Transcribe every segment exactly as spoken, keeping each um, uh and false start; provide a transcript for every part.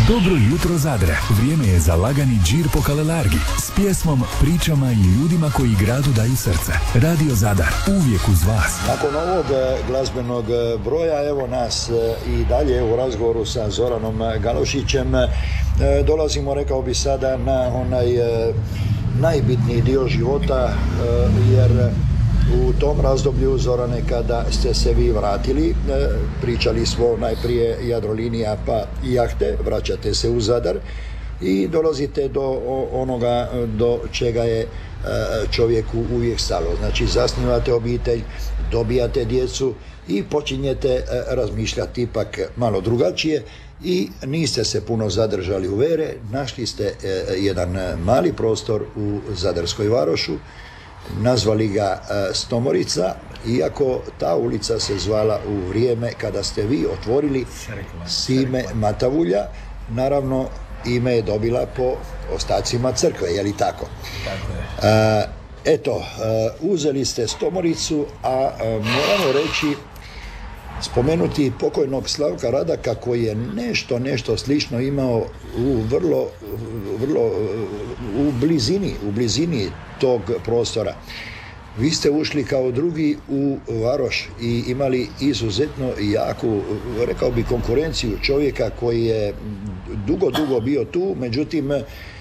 Dobro jutro Zadre. Vrijeme je za lagani džir po Kalelargi s pjesmom, pričama i ljudima koji gradu daju srce. Radio Zadar, uvijek uz vas. Nakon ovog glazbenog broja, evo nas i dalje u razgovoru sa Zoranom Galošićem. Dolazimo, rekao bi sada, na onaj najbitniji dio života, jer u tom razdoblju, Zorane, kada ste se vi vratili, pričali smo najprije Jadrolinija pa jahte, vraćate se u Zadar i dolazite do onoga do čega je čovjeku uvijek stalo. Znači, zasnivate obitelj, dobijate djecu i počinjete razmišljati ipak malo drugačije i niste se puno zadržali u Vere, našli ste jedan mali prostor u Zadarskoj Varošu, nazvali ga Stomorica, iako ta ulica se zvala u vrijeme kada ste vi otvorili Sime Matavulja. Naravno, ime je dobila po ostacima crkve, je li tako? Tako je. A, eto, a, uzeli ste Stomoricu, a, a moramo reći, spomenuti pokojnog Slavka Radaka, koji je nešto, nešto slično imao u vrlo, vrlo, u blizini, u blizini tog prostora. Vi ste ušli kao drugi u Varoš i imali izuzetno jaku, rekao bi, konkurenciju čovjeka koji je dugo, dugo bio tu, međutim,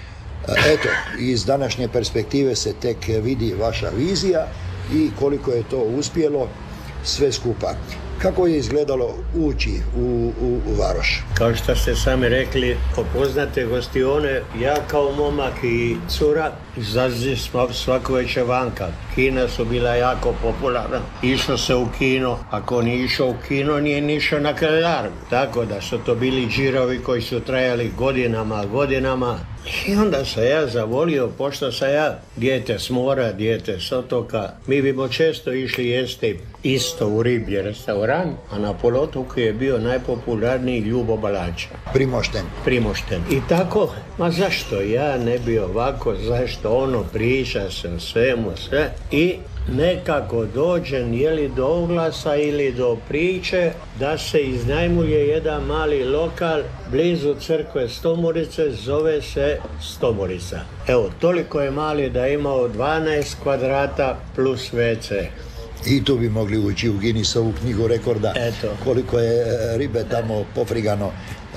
eto, iz današnje perspektive se tek vidi vaša vizija i koliko je to uspjelo sve skupa. Kako je izgledalo ući u, u, u Varoš? Kao što ste sami rekli, poznate gostione, ja kao momak i cura izlazili smo svako večer vanka. Kina su bila jako popularna. Išlo se u kino. Ako nije išao u kino, nije ni išao na Kalelargu. Tako da su to bili džirovi koji su trajali godinama, godinama. I onda sam ja zavolio, pošto sam ja dijete s mora, dijete s otoka. Mi bimo često išli jesti isto u riblji restoran, a na poluotoku je bio najpopularniji Ljubo Balača. Primošten. Primošten. I tako, ma zašto ja ne bi ovako, zašto ono, priča se o svemu, sve. I nekako dođem jeli do oglasa ili do priče da se iznajmuje jedan mali lokal blizu crkve Stomorice, zove se Stomorica. Evo, toliko je mali da je imao dvanaest kvadrata plus ve ce. I tu bi mogli ući u Guinnessovu knjigu rekorda. Eto. Koliko je ribe tamo pofrigano,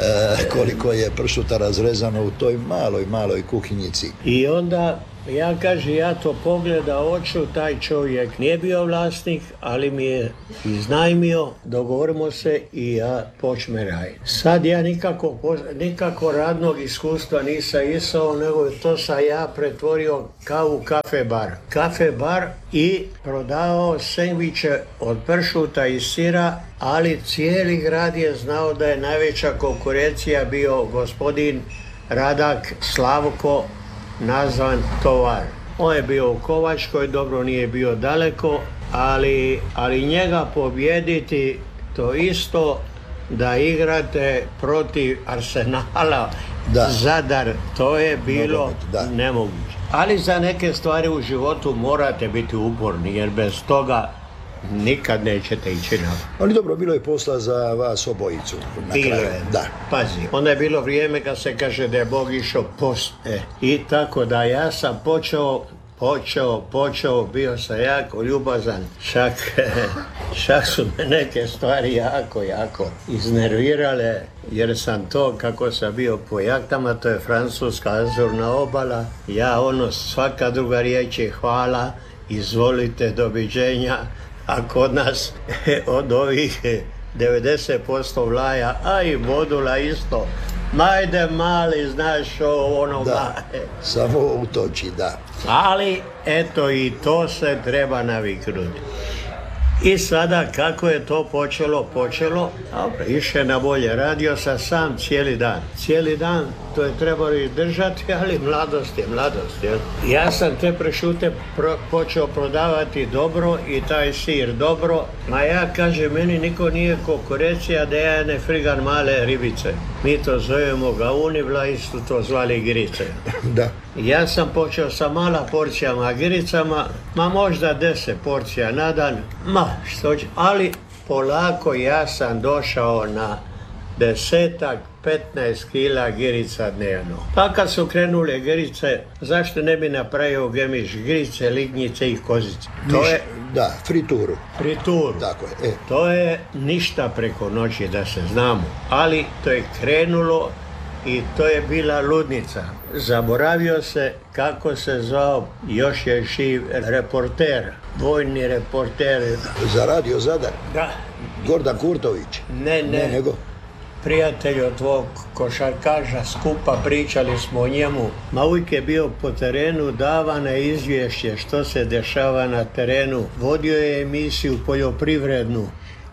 koliko je pršuta razrezano u toj maloj, maloj kuhinjici. I onda ja kaže, ja to pogleda oču, taj čovjek nije bio vlasnik, ali mi je iznajmio, dogovorimo se i ja počme raditi. Sad ja nikako, nikako radnog iskustva nisam isao, nego to sam ja pretvorio kao u kafe bar. Kafe bar i prodavao sendviče od pršuta i sira, ali cijeli grad je znao da je najveća konkurencija bio gospodin Radak Slavko, nazvan Tovar. On je bio u Kovačkoj, dobro, nije bio daleko, ali, ali njega pobijediti, to isto da igrate protiv Arsenala, da. Zadar, to je bilo da. nemoguće. Ali za neke stvari u životu morate biti uporni, jer bez toga nikad nećete ići na. Ali dobro, bilo je posla za vas obojicu. Na bilo kraju. je, da. Pazi, onda je bilo vrijeme kad se kaže da je Bog išao post. E. I tako da ja sam počeo, počeo, počeo, bio sam jako ljubazan. Čak, čak su me neke stvari jako, jako iznervirale, jer sam to, kako sam bio po jahtama, to je francuska azurna obala, ja ono, svaka druga riječ je hvala, izvolite, doviđenja. A kod nas od ovih devedeset posto vlaja, a i modula isto. Majde mali, znaš ovo, ono, da, samo utoči, da. Ali, eto, i to se treba naviknuti. I sada, kako je to počelo, počelo, dobro, išao na bolje, radio sam sam cijeli dan. Cijeli dan, to je trebalo izdržati, ali mladost je mladost, jel? Ja sam te pršute pro, počeo prodavati dobro i taj sir dobro, ma ja, kaže, meni niko nije konkurencija da ja ne frigan male ribice. Mi to zovemo gauni, vlaji su to zvali girice. Da. Ja sam počeo sa mala porcijama giricama, ma možda deset porcija na dan, ma što će, ali polako ja sam došao na desetak, petnaest kila girica dnevno. Pa kad su krenule girice, zašto ne bi napravio gemiš girice, lignjice i kozice? To je Da, frituru. frituru. Tako je. E. To je ništa preko noći, da se znamo, ali to je krenulo i to je bila ludnica. Zaboravio se kako se zvao, još je živ reporter, vojni reporter. Za Radio Zadar. Da. Gordan Kurtović. Ne, ne, Ne, nego? prijatelj od tvog košarkaša, skupa pričali smo o njemu. Ma uvijek je bio po terenu, davana izvješće što se dešava na terenu. Vodio je emisiju poljoprivrednu.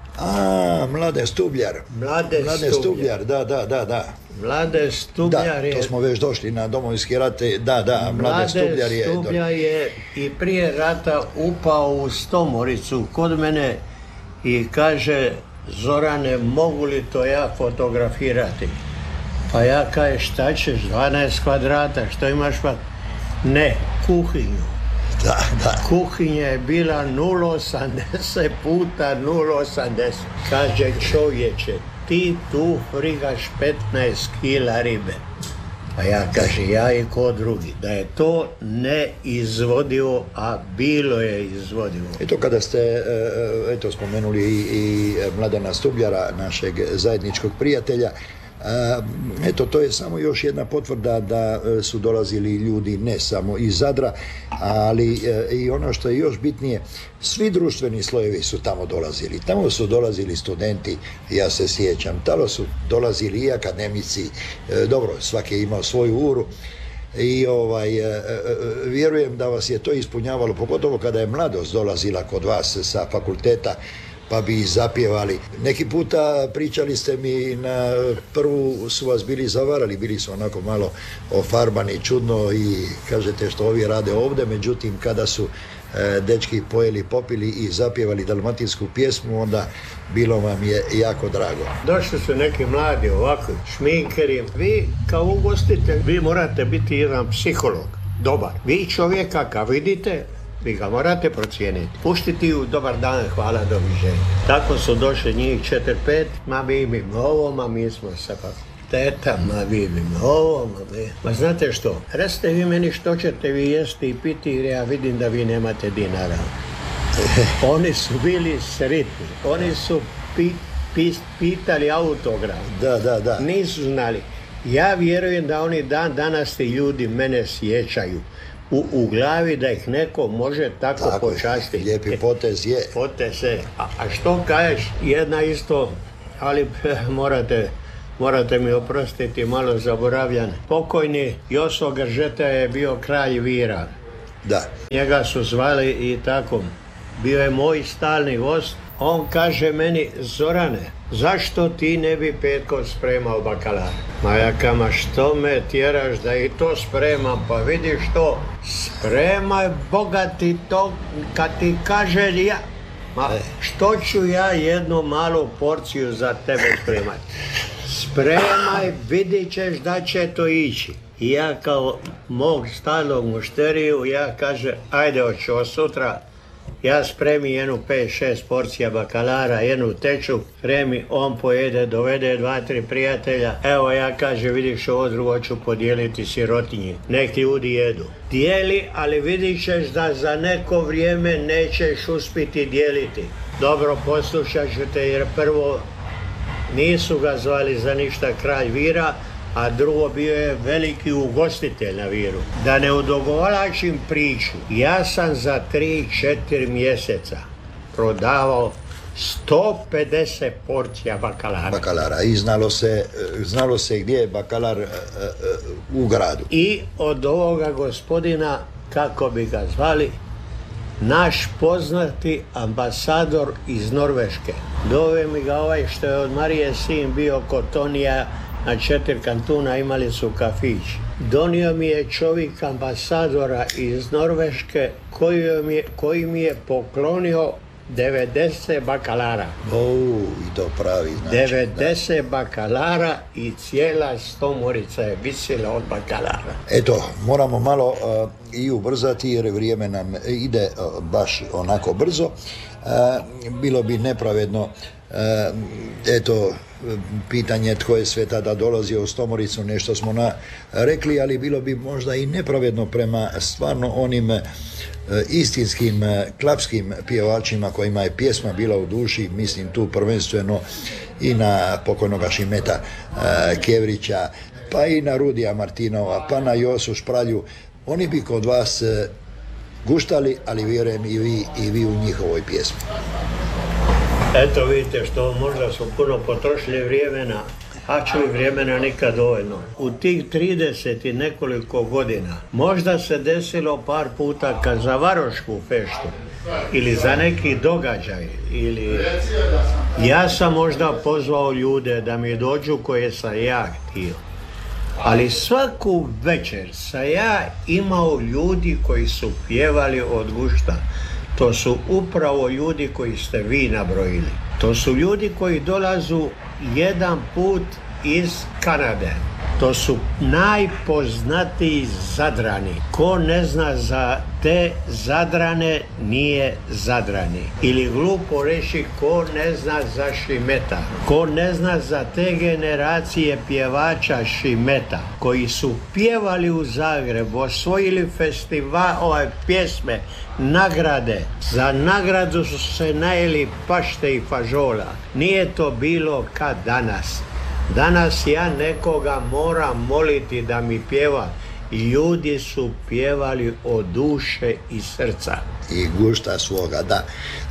A, Mlade Stubljar. Mlade, Mlade Stubljar, da, da, da, da. Mlade Stubljar Da, je... to smo već došli na Domovinski rat. Da, da, Mlade, Mlade Stubljar je... Stubljar je i prije rata upao u Stomoricu kod mene i kaže: Zorane, mogu li to ja fotografirati? Pa ja kaže, šta ćeš, dvanaest kvadrata, što imaš pa? Ne, kuhinju. Da, da. Kuhinja je bila nula osamdeset puta nula osamdeset. Kaže, čovječe, ti tu frigaš petnaest kila ribe. Pa ja kaže, ja i ko drugi. Da je to neizvodivo, a bilo je izvodivo. Eto kada ste e, eto, spomenuli i, i Mladena Stubljara, našeg zajedničkog prijatelja, e, eto, to je samo još jedna potvrda da su dolazili ljudi ne samo iz Zadra, ali e, i ono što je još bitnije, svi društveni slojevi su tamo dolazili. Tamo su dolazili studenti, ja se sjećam, tamo su dolazili i akademici, e, dobro, svaki je imao svoju uru, i ovaj, e, e, vjerujem da vas je to ispunjavalo, pogotovo kada je mladost dolazila kod vas sa fakulteta, pa bi zapjevali. Neki puta pričali ste mi, na prvu su vas bili zavarali, bili su onako malo ofarbani čudno i kažete što ovi rade ovdje, međutim kada su e, dečki pojeli, popili i zapjevali dalmatinsku pjesmu, onda bilo vam je jako drago. Došli su neki mladi ovako, šminkeri. Vi kao ugostitelj, vi morate biti jedan psiholog, dobar. Vi čovjeka kad vidite, vi ga morate procijeniti. Puštiti u dobar dan, hvala, doviđenja. Tako su došli njih četiri, pet, ma vi mi ovo, ma mi smo sa fakulteta, ma vi mi ovo, ma vi... Ma znate što, recite vi meni što ćete vi jesti i piti, jer ja vidim da vi nemate dinara. Oni su bili sretni, oni su pi, pi, pitali autograf. Da, da, da. Nisu znali. Ja vjerujem da oni dan danas ti ljudi mene sjećaju. U, u glavi da ih neko može tako, tako počastiti. Lijepi potez je. Potez je. A, a što kažeš, jedna isto, ali morate, morate mi oprostiti, malo zaboravljan. Pokojni Joso Gržeta je bio kralj vira. Da. Njega su zvali i tako. Bio je moj stalni gost. On kaže meni, Zorane, zašto ti ne bi petkom spremao bakalar? Ma ja kama, što me tjeraš da i to spremam? Pa vidiš to, spremaj Boga ti to, kad ti kaže ja. Ma što ću ja jednu malu porciju za tebe spremati? Spremaj, vidit ćeš da će to ići. I ja kao mog stalnog mušteriju, ja kaže, ajde hoću od sutra, ja spremi jednu pet šest porcija bakalara, jednu teču, Remi, on pojede, dovede dva, tri prijatelja. Evo ja kaže, vidiš ovo drugo ću podijeliti sirotinji. Neki ljudi jedu. Dijeli, ali vidit ćeš da za neko vrijeme nećeš uspjeti dijeliti. Dobro, poslušat ću te jer prvo nisu ga zvali za ništa kralj vira, a drugo bio je veliki ugostitelj na viru. Da ne odugovlačim priču, ja sam za tri četiri mjeseca prodavao sto pedeset porcija bakalara. Bakalara. I znalo se, znalo se gdje je bakalar uh, uh, u gradu. I od ovoga gospodina, kako bi ga zvali, naš poznati ambasador iz Norveške. Dove mi ga ovaj što je od Marije sin bio kod Tonija, na četiri kantuna imali su kafić. Donio mi je čovjek ambasadora iz Norveške koji mi je, koji mi je poklonio devedeset bakalara. O, i to pravi znači. devedeset da. Bakalara i cijela Stomorica je visila od bakalara. Eto, moramo malo uh, i ubrzati jer vrijeme nam ide uh, baš onako brzo. Uh, bilo bi nepravedno uh, eto pitanje tko je sve tada dolazio u Stomoricu, nešto smo na, rekli, ali bilo bi možda i nepravedno prema stvarno onim e, istinskim e, klapskim pjevačima kojima je pjesma bila u duši, mislim tu prvenstveno i na pokojnoga Šimeta e, Kevrića, pa i na Rudija Martinova, pa na Josu Špralju. Oni bi kod vas e, guštali, ali vjerujem i vi, i vi u njihovoj pjesmi. Eto vidite što možda su puno potrošili vremena, a čuj vremena nikad dovoljno. U tih trideset i nekoliko godina možda se desilo par puta kad za varošku feštu ili za neki događaj ili ja sam možda pozvao ljude da mi dođu koje sam ja htio. Ali svaku večer sam ja imao ljudi koji su pjevali od gušta. To su upravo ljudi koji ste vi nabrojili. To su ljudi koji dolazu jedan put iz Kanade. To su najpoznatiji Zadrani. Ko ne zna za te Zadrane, nije Zadrani. Ili glupo reći, ko ne zna za Šimeta. Ko ne zna za te generacije pjevača Šimeta, koji su pjevali u Zagrebu, osvojili festival, ove pjesme, nagrade. Za nagradu su se najeli pašte i fažola. Nije to bilo kad danas. Danas ja nekoga moram moliti da mi pjeva. Ljudi su pjevali od duše i srca. I gušta svoga, da.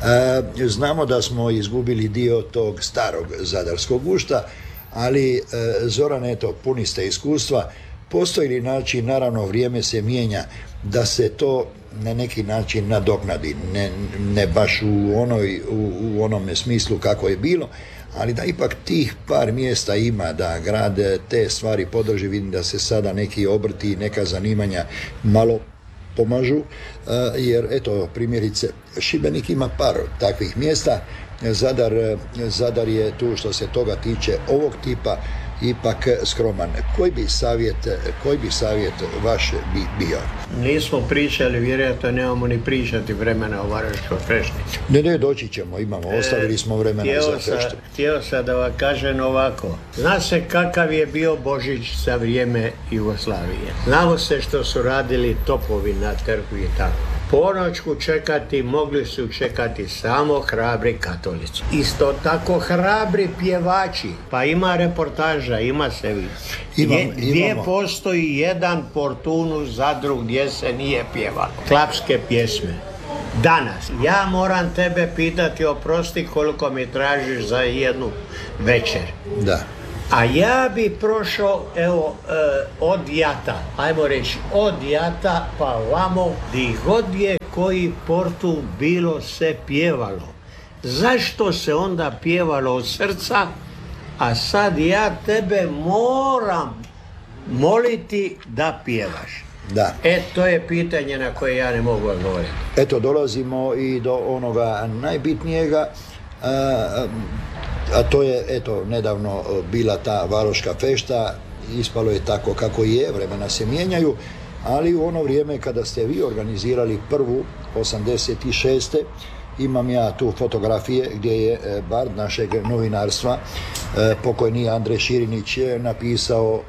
E, znamo da smo izgubili dio tog starog zadarskog gušta, ali e, Zoran, eto, puni ste iskustva. Postoji li način, naravno vrijeme se mijenja, da se to na neki način nadoknadi, ne, ne baš u, onoj, u, u onome smislu kako je bilo, ali da ipak tih par mjesta ima, da grad te stvari podrži. Vidim da se sada neki obrti, neka zanimanja malo pomažu, jer eto, primjerice, Šibenik ima par takvih mjesta, Zadar, Zadar je tu što se toga tiče ovog tipa ipak skroman. Koji bi savjet, koji bi savjet vaš bi bio? Nismo pričali, vjerojatno nemamo ni pričati vremena o Varoškoj fešti. Ne, ne, doći ćemo, imamo, ostavili smo vremena e, za feštu. Htio sam da vam kažem ovako. Zna se kakav je bio Božić za vrijeme Jugoslavije. Znamo se što su radili topovi na trgu i tako. Ponoćku čekati mogli su čekati samo hrabri katolici. Isto tako hrabri pjevači. Pa ima reportaža, ima se vidi. Imamo, gdje postoji jedan portun u Zadru gdje se nije pjevalo. Klapske pjesme. Danas. Ja moram tebe pitati, oprosti, koliko mi tražiš za jednu večer. Da. A ja bi prošao, evo, e, od Jata, ajmo reći, od Jata pa vamo, di god je koji portu bilo se pjevalo. Zašto se onda pjevalo od srca, a sad ja tebe moram moliti da pjevaš? Da. E, to je pitanje na koje ja ne mogu odgovoriti. Eto, dolazimo i do onoga najbitnijega, a, a to je, eto, nedavno bila ta Varoška fešta, ispalo je tako kako je, vremena se mijenjaju, ali u ono vrijeme kada ste vi organizirali prvu, osamdeset šeste. Imam ja tu fotografije gdje je bard našeg novinarstva, pokojni Andrej Širinić, je napisao,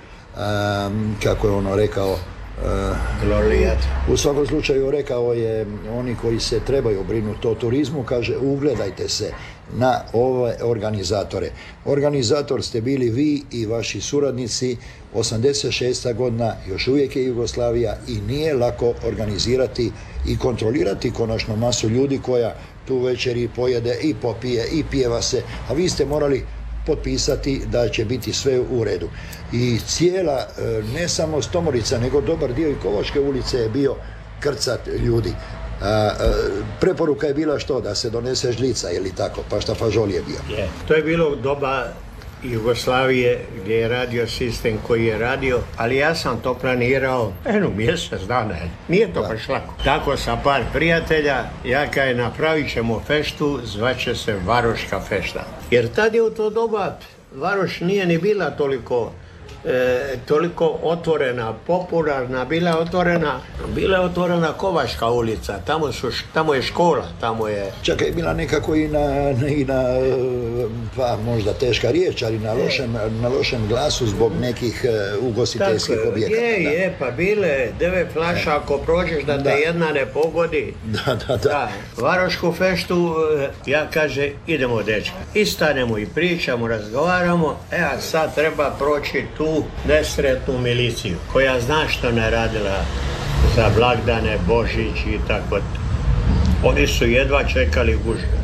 kako je ono rekao, Glorijat. U svakom slučaju rekao je, oni koji se trebaju brinuti o turizmu, kaže, ugledajte se na ove organizatore. Organizator ste bili vi i vaši suradnici. osamdeset šesta godina, još uvijek je Jugoslavija i nije lako organizirati i kontrolirati konačno masu ljudi koja tu večer i pojede i popije i pjeva se, a vi ste morali potpisati da će biti sve u redu. I cijela, ne samo Stomorica, nego dobar dio i Kovačke ulice je bio krcat ljudi. A, a, preporuka je bila što? Da se donese žlica ili tako, pa šta fažol je bio. Je. To je bilo doba Jugoslavije gdje je radio sistem koji je radio, ali ja sam to planirao jednu mjesec dana. Nije to baš lako. Tako sa par prijatelja, ja kaj napravit ćemo feštu, zvaće se Varoška fešta. Jer tad je u to doba Varoš nije ni bila toliko e, toliko otvorena, popularna, bila je otvorena, bila je otvorena Kovačka ulica, tamo, su, tamo je škola, tamo je... Čak je bila nekako i na, i na pa možda teška riječ, ali na lošem, na lošem glasu zbog nekih ugostiteljskih objekata. Je, da. je, pa bile devet flaša, ako prođeš da te Da. jedna ne pogodi. Da, da, da. Da, Varošku feštu, ja kaže, idemo dečka. I stanemo i pričamo, razgovaramo, e a sad treba proći tu nesretnu miliciju, koja zna što ne radila za blagdane, Božić i tako. Oni su jedva čekali gužve.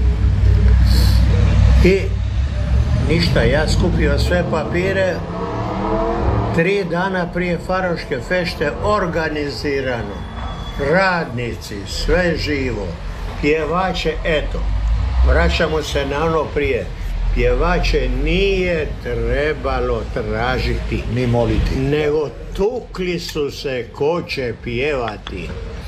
I ništa, ja skupio sve papire, tri dana prije Varoške fešte organizirano. Radnici, sve živo, pjevače, eto, vraćamo se na ono prije. Pjevače nije trebalo tražiti, Ni moliti. nego tukli su se ko će pjevati.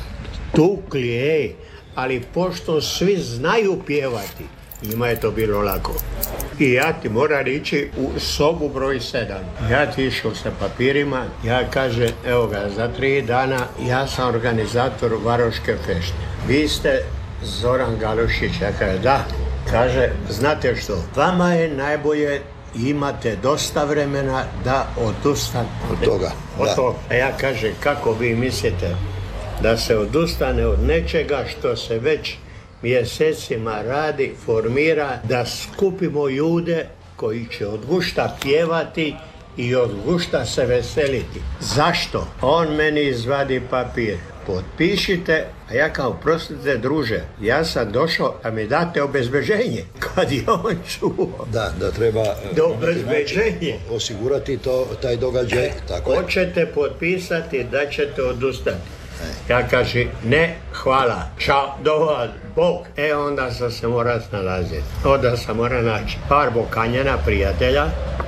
Tukli, ej, ali pošto svi znaju pjevati, njima je to bilo lako. I ja ti moram ići u sobu broj sedam. Ja ti išao sa papirima, ja kaže, evo ga, za tri dana ja sam organizator Varoške fešte. Vi ste Zoran Galošić, ja kaže, da. Kaže, znate što, vama je najbolje, imate dosta vremena da odustanete Od toga, od da. toga. A ja kaže, kako vi mislite da se odustane od nečega što se već mjesecima radi, formira, da skupimo ljude koji će od gušta pjevati i od gušta se veseliti. Zašto? On meni izvadi papir. Potpišite, a ja kao, prostite druže, ja sam došao da mi date obezbeđenje. Kad je on čuo Da, da treba do na neki način obezbeđenje, osigurati to, taj događaj. Tako je. hoćete potpisati da ćete odustati. Ja kaže, ne, hvala, čao, dovolj, Bog. E, onda sam se morao snalaziti. Onda sam morao naći par Bokanjana, prijatelja,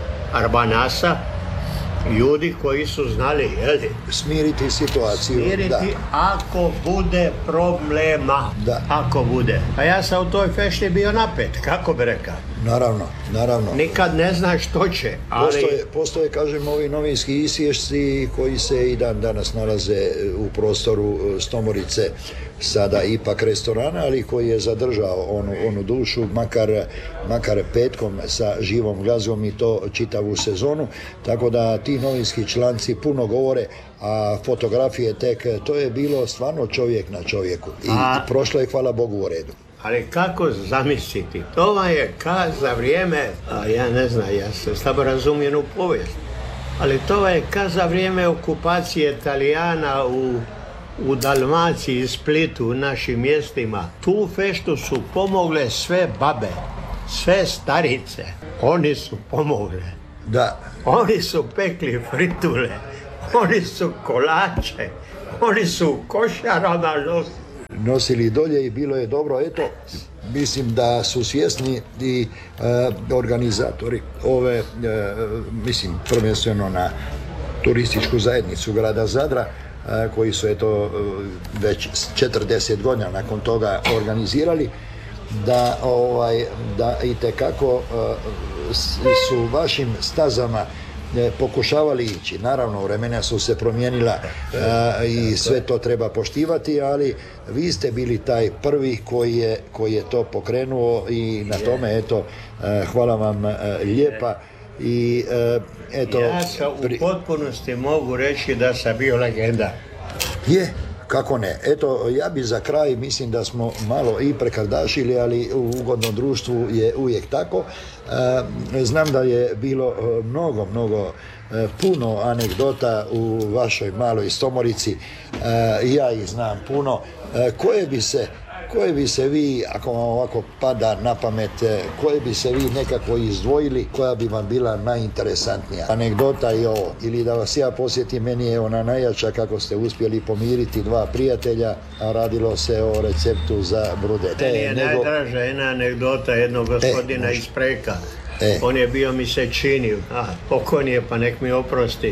Arbanasa, ljudi koji su znali, jel? Smiriti situaciju. Smiriti Da. ako bude problema. Da. Ako bude. A ja sam u toj fešti bio napet, kako bi rekao. Naravno, naravno. Nikad ne znaš što će, ali... Postoje, postoje, kažem, ovi novinski isješci koji se i dan danas nalaze u prostoru Stomorice, sada ipak restorana, ali koji je zadržao onu, onu dušu, makar, makar petkom sa živom glazbom i to čitavu sezonu, tako da ti novinski članci puno govore, a fotografije tek, to je bilo stvarno čovjek na čovjeku i A- prošlo je, hvala Bogu, u redu. Ali kako zamisliti? To vam je ka za vrijeme, a ja ne znam, ja se slabo razumijem u povijest, ali to je ka za vrijeme okupacije Italijana u, u Dalmaciji i Splitu, u našim mjestima. Tu feštu su pomogle sve babe, sve starice. Oni su pomogle. Da, Oni su pekli fritule, oni su kolače, oni su košarama nosili. nosili dolje i bilo je dobro. Eto, mislim da su svjesni i e, organizatori ove, e, mislim, prvenstveno na turističku zajednicu grada Zadra, e, koji su eto e, već četrdeset godina nakon toga organizirali, da, ovaj, da itekako e, s- su vašim stazama e, pokušavali ići. Naravno, vremena su se promijenila e, i sve to treba poštivati, ali vi ste bili taj prvi koji je, koji je to pokrenuo i na tome, eto, e, hvala vam e, lijepa i e, eto... Ja sam u pri- potpunosti mogu reći da sam bio legenda. Je, kako ne. Eto, ja bi za kraj, mislim da smo malo i prekardašili, ali u ugodnom društvu je uvijek tako. E, znam da je bilo e, mnogo, mnogo e, puno anegdota u vašoj maloj Stomorici. E, ja ih znam puno. E, koje bi se koje bi se vi, ako vam ovako pada na pamet, e, koje bi se vi nekako izdvojili, koja bi vam bila najinteresantnija anegdota i ovo, ili da vas ja posjetim, meni je ona najjača kako ste uspjeli pomiriti dva prijatelja, a radilo se o receptu za brudet. Meni je nego- najdraža jedna anegdota jednog gospodina može. iz Preka. E. On je bio mi se činio, a pokojni je pa nek mi oprosti.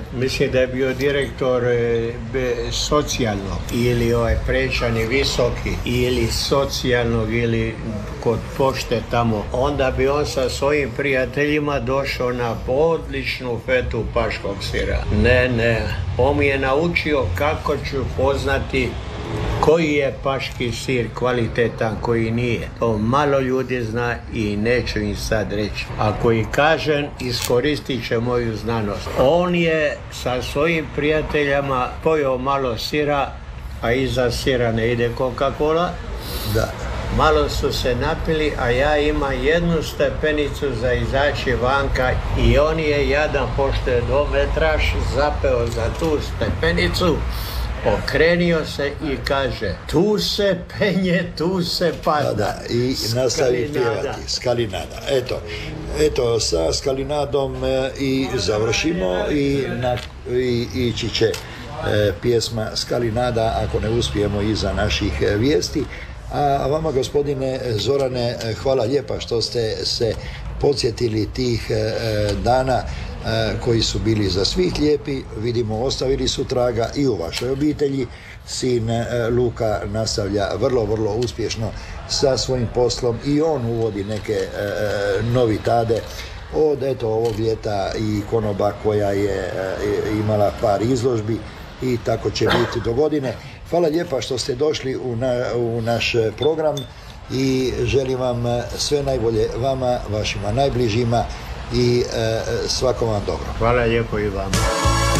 mislim da je bio direktor e, be, socijalnog ili ovaj prečani visoki ili socijalnog ili kod pošte tamo, onda bi on sa svojim prijateljima došao na odličnu fetu paškog sira. Ne, ne, on mi je naučio kako ću poznati koji je paški sir kvalitetan, koji nije. To malo ljudi zna i neću im sad reći. Ako i kažem, iskoristit će moju znanost. On je sa svojim prijateljama pojeo malo sira, a iza sira ne ide Coca-Cola. Da. Malo su se napili, a ja imam jednu stepenicu za izaći vanka i on je jadan, pošto je dometraš, zapeo za tu stepenicu, okrenio se i kaže, tu se penje, tu se pada. Da, da, i nastavi pjevati Skalinada. Eto, eto, sa Skalinadom e, i završimo i, na, i ići će e, pjesma Skalinada, ako ne uspijemo, iza naših e, vijesti. A vama, gospodine Zorane, hvala lijepa što ste se podsjetili tih e, dana e, koji su bili za svih lijepi. Vidimo, ostavili su traga i u vašoj obitelji. Sin e, Luka nastavlja vrlo, vrlo uspješno sa svojim poslom i on uvodi neke e, novitade od eto ovog ljeta i konoba koja je e, imala par izložbi i tako će biti do godine. Hvala lijepa što ste došli u, na, u naš program i želim vam sve najbolje vama, vašima najbližima i e, svakom vam dobro. Hvala lijepo i vama.